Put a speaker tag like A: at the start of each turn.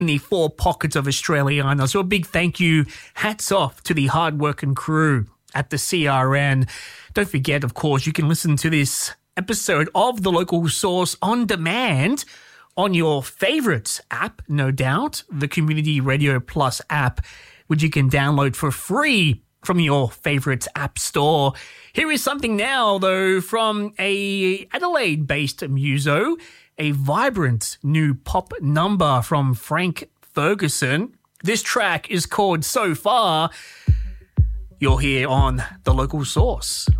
A: in the four pockets of Australiana. So a big thank you, hats off to the hard-working crew at the CRN. Don't forget, of course, you can listen to this episode of The Local Source on demand on your favourite app, no doubt, the Community Radio Plus app, which you can download for free from your favourite app store. Here is something now, though, from a Adelaide-based muso, a vibrant new pop number from Frank Ferguson. This track is called So Far. You're here on The Local Source.